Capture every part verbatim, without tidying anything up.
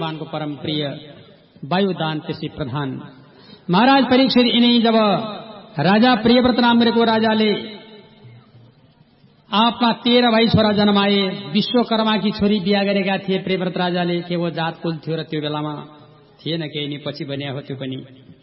भगवानको परम प्रिय वायुदान त्यसै प्रधान। महाराज परीक्षित यिनै जब राजा प्रियव्रत नाम गरेको राजाले आफ्ना तेह्र भाइ छोरा जन्माए। विश्वकर्माकी छोरी बिहा गरेका थिए प्रियव्रत राजाले। के वो जात कुल थियो र त्यो बेलामा थिएन केही नि, पछि बनिया हो त्यो पनि।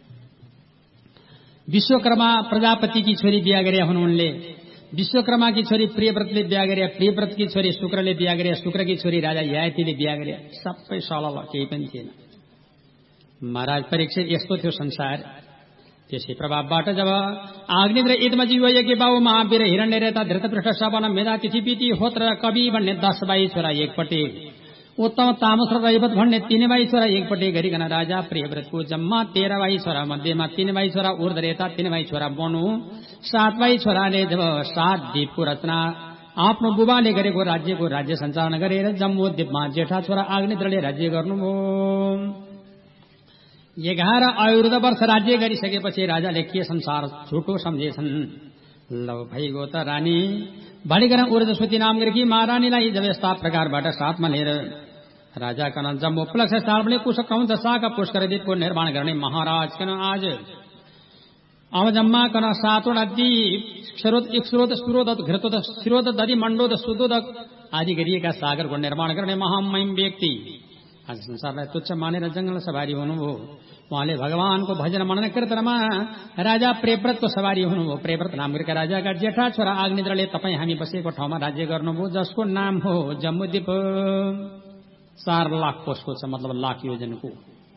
विश्वकर्मा प्रजापतिकी छोरी बिहा गरे हुन् उनले। विश्वकर्माकी छोरी प्रियव्रतले बिहा गरे, प्रियव्रतकी छोरी शुक्रले बिहा गरे, शुक्रकी छोरी राजा ययातिले बिहा गरे। सबै सलल, केही पनि थिएन। महाराज परीक्षित यस्तो थियो संसार। त्यसै प्रभावबाट जब आग्नेन्द्र इदमजीव यज्ञ बाबु महावीर हिरण्यरेता धृतपृष्ठ सवन मेधातिथि पिति होत्र कवि भन्ने दस बाई छोरा एकपट्टि, उत्तम तामस र रैवत भन्ने तीन बाई छोरा एकपट्टि गरिकन राजा प्रियव्रतको जम्मा तेह्र बाई छोरा मध्येमा तीन बाई छोरा ऊर्ध्वरेता, तीन बाई छोरा बनु, सात बाई छोराले जब सात द्वीपको रचना आफ्नो बुबाले गरेको राज्यको राज्य सञ्चालन गरेर जम्मू द्वीपमा जेठा छोरा आग्नेन्द्रले राज्य गर्नुभयो। एघार आयुर्ध वर्ष राज्य गरिसकेपछि राजाले के संसार झुटो सम्झेछन्। लौ भइगयो त रानी भनिकन ऊर्जस्वती नाम गरेकी महारानीलाई जब यस्ता प्रकारबाट साथमा लिएर राजा कन जम्मू प्लक्ष स्थापने कुशक हुन्छ साका पुष्कर द्वीपको निर्माण गर्ने महाराज कन आज अब जम्मा कन सातवटा द्वीप स्रोत एक स्रोत स्रोत घृतोद स्रोत दधि मण्डोद सुदोदक आदि गरिएका सागरको निर्माण गर्ने महामहिम व्यक्ति आज संसारलाई तुच्छ मानेर जंगल सवारी हुनुभयो। उहाँले भगवानको भजन मनन कीर्तनमा राजा प्रियव्रतको सवारी हुनुभयो। प्रियव्रत नाम गरेका राजाका जेठा छोरा आग्नेन्द्रले तपाईँ हामी बसेको ठाउँमा राज्य गर्नुभयो, जसको नाम हो जम्बूद्वीप। चार लाख कोषको छ, मतलब लाख योजनको।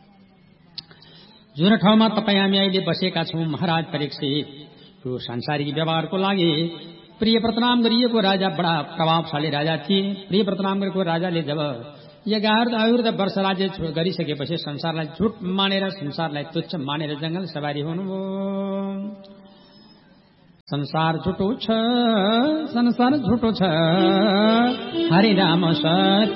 जुन ठाउँमा तपाईँ हामी अहिले बसेका छौं महाराज परीक्षित, यो सांसारिक व्यवहारको लागि प्रियव्रत नाम गरिएको राजा बडा प्रभावशाली राजा थिए। प्रियव्रत नाम गरेको राजाले जब एघार आयुर्ध वर्ष राज्य गरिसकेपछि संसारलाई झुट मानेर संसारलाई तुच्छ मानेर जंगल सवारी हुनुभयो। संसार झुटो छ, संसार झुटो छ, हरि राम सत्य